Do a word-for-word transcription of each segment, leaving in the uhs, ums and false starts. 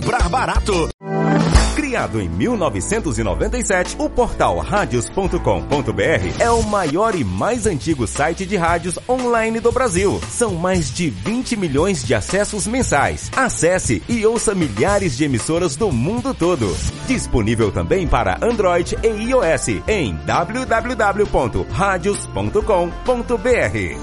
Comprar barato. Criado em mil novecentos e noventa e sete, o portal radios ponto com ponto b r é o maior e mais antigo site de rádios online do Brasil. São mais de vinte milhões de acessos mensais. Acesse e ouça milhares de emissoras do mundo todo. Disponível também para Android e iOS em w w w ponto radios ponto com ponto b r.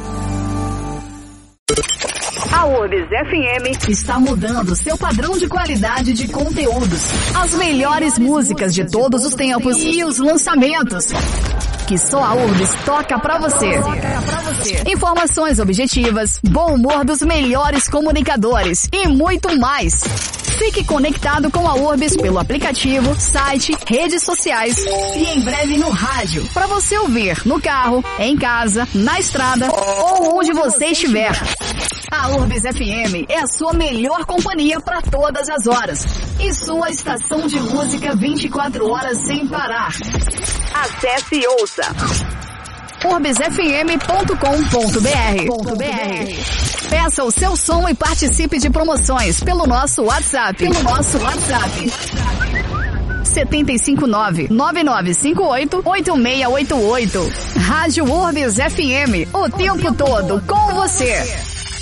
A Urbs F M está mudando seu padrão de qualidade de conteúdos. As melhores músicas de todos os tempos e os lançamentos que só a Urbs toca pra você. Informações objetivas, bom humor dos melhores comunicadores e muito mais. Fique conectado com a Urbs pelo aplicativo, site, redes sociais e em breve no rádio, para você ouvir no carro, em casa, na estrada ou onde você estiver. A Urbs F M é a sua melhor companhia para todas as horas e sua estação de música vinte e quatro horas sem parar. Acesse e ouça urbs f m ponto com ponto b r. Peça o seu som e participe de promoções pelo nosso WhatsApp. Pelo nosso WhatsApp. sete cinco nove, nove nove cinco oito, oito seis oito oito. Rádio Urbs F M, o tempo todo com você.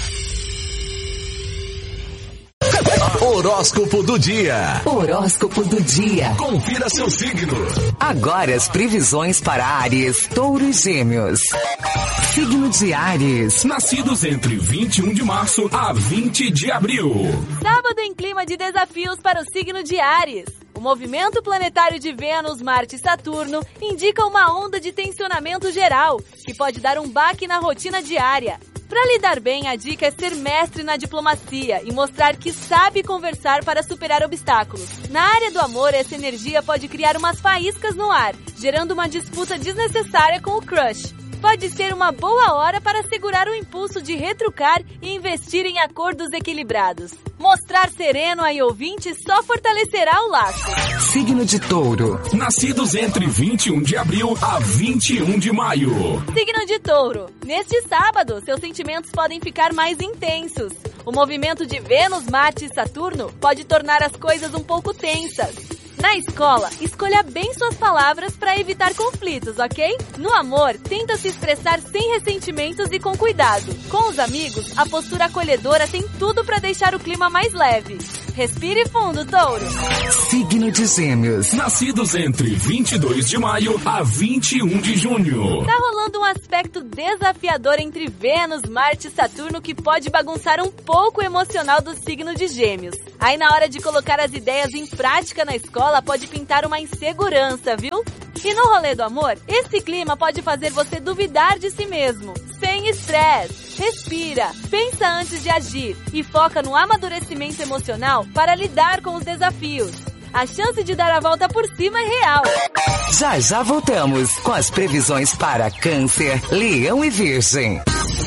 Horóscopo do dia. Horóscopo do dia. Confira seu signo. Agora as previsões para Áries, Touro e Gêmeos. Signo de Áries. Nascidos entre vinte e um de março a vinte de abril. Sábado em clima de desafios para o signo de Áries. O movimento planetário de Vênus, Marte e Saturno indica uma onda de tensionamento geral, que pode dar um baque na rotina diária. Para lidar bem, a dica é ser mestre na diplomacia e mostrar que sabe conversar para superar obstáculos. Na área do amor, essa energia pode criar umas faíscas no ar, gerando uma disputa desnecessária com o crush. Pode ser uma boa hora para segurar o impulso de retrucar e investir em acordos equilibrados. Mostrar sereno aí ouvinte só fortalecerá o laço. Signo de Touro. Nascidos entre vinte e um de abril a vinte e um de maio. Signo de Touro. Neste sábado, seus sentimentos podem ficar mais intensos. O movimento de Vênus, Marte e Saturno pode tornar as coisas um pouco tensas. Na escola, escolha bem suas palavras para evitar conflitos, ok? No amor, tenta se expressar sem ressentimentos e com cuidado. Com os amigos, a postura acolhedora tem tudo para deixar o clima mais leve. Respire fundo, Touro. Signo de Gêmeos. Nascidos entre vinte e dois de maio a vinte e um de junho. Tá rolando um aspecto desafiador entre Vênus, Marte e Saturno que pode bagunçar um pouco o emocional do signo de Gêmeos. Aí na hora de colocar as ideias em prática na escola pode pintar uma insegurança, viu? E no rolê do amor, esse clima pode fazer você duvidar de si mesmo. Sem estresse. Respira, pensa antes de agir e foca no amadurecimento emocional para lidar com os desafios. A chance de dar a volta por cima é real. Já já voltamos com as previsões para Câncer, Leão e Virgem.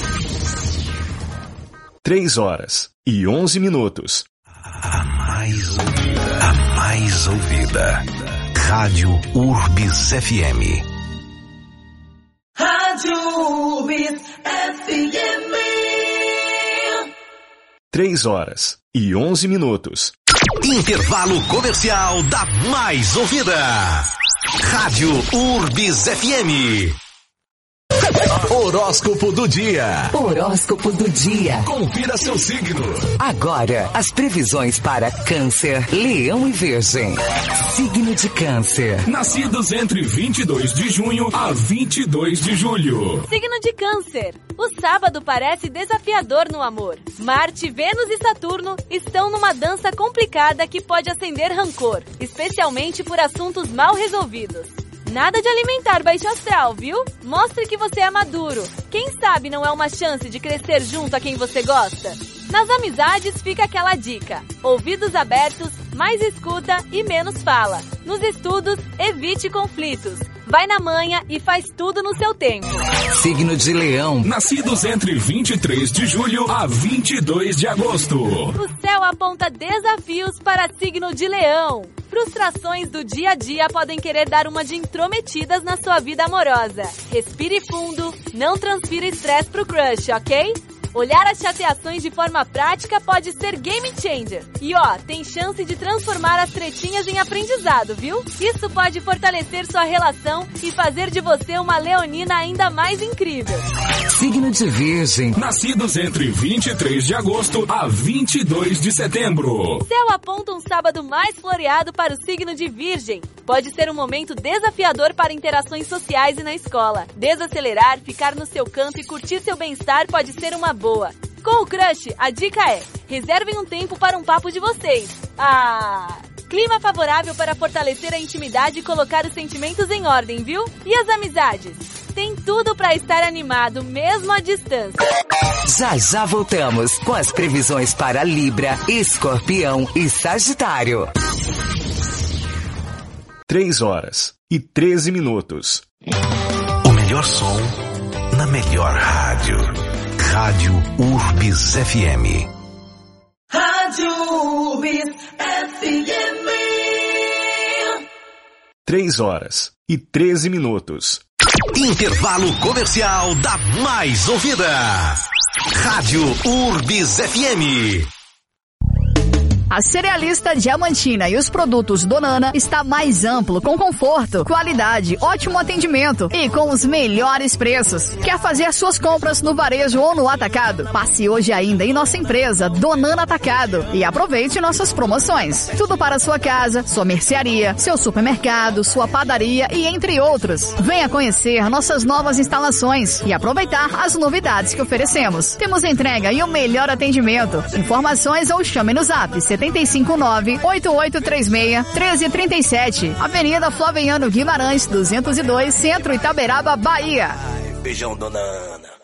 Três horas e onze minutos. A mais ouvida. A mais ouvida. Rádio Urbs F M. Rádio Urbs F M. Três horas e onze minutos. Intervalo comercial da mais ouvida. Rádio Urbs F M. Horóscopo do dia. Horóscopo do dia. Confira seu signo. Agora, as previsões para Câncer, Leão e Virgem. Signo de Câncer. Nascidos entre vinte e dois de junho a vinte e dois de julho. Signo de Câncer. O sábado parece desafiador no amor. Marte, Vênus e Saturno estão numa dança complicada que pode acender rancor, especialmente por assuntos mal resolvidos. Nada de alimentar baixo astral, viu? Mostre que você é maduro. Quem sabe não é uma chance de crescer junto a quem você gosta? Nas amizades fica aquela dica. Ouvidos abertos, mais escuta e menos fala. Nos estudos, evite conflitos. Vai na manha e faz tudo no seu tempo. Signo de Leão. Nascidos entre vinte e três de julho a vinte e dois de agosto. O céu aponta desafios para signo de Leão. Frustrações do dia a dia podem querer dar uma de intrometidas na sua vida amorosa. Respire fundo, não transfira estresse pro crush, ok? Olhar as chateações de forma prática pode ser game changer. E ó, tem chance de transformar as tretinhas em aprendizado, viu? Isso pode fortalecer sua relação e fazer de você uma leonina ainda mais incrível. Signo de Virgem. Nascidos entre vinte e três de agosto a vinte e dois de setembro. Céu aponta um sábado mais floreado para o signo de Virgem. Pode ser um momento desafiador para interações sociais e na escola. Desacelerar, ficar no seu canto e curtir seu bem-estar pode ser uma boa. Com o crush, a dica é: reservem um tempo para um papo de vocês. Ah... Clima favorável para fortalecer a intimidade e colocar os sentimentos em ordem, viu? E as amizades? Tem tudo para estar animado, mesmo à distância. Já já voltamos com as previsões para Libra, Escorpião e Sagitário. Três horas e treze minutos. O melhor som na melhor rádio. Rádio Urbis F M. Rádio Urbis F M. Três horas e treze minutos. Intervalo comercial da mais ouvida. Rádio Urbis F M. A cerealista Diamantina e os produtos Donana está mais amplo, com conforto, qualidade, ótimo atendimento e com os melhores preços. Quer fazer suas compras no varejo ou no atacado? Passe hoje ainda em nossa empresa Donana Atacado e aproveite nossas promoções. Tudo para sua casa, sua mercearia, seu supermercado, sua padaria e entre outros. Venha conhecer nossas novas instalações e aproveitar as novidades que oferecemos. Temos entrega e o melhor atendimento. Informações ou chame no zap setenta e cinco nove, oito oito três seis, um três três sete. Avenida Flaviano Guimarães, duzentos e dois, Centro Itaberaba, Bahia. Ai, beijão, dona Ana.